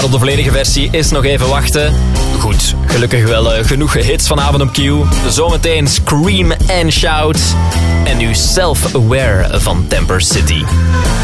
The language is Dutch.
Maar op de volledige versie is nog even wachten. Goed, gelukkig wel genoeg hits vanavond op Q. Zometeen Scream and Shout. En nu Self-Aware van Temper City.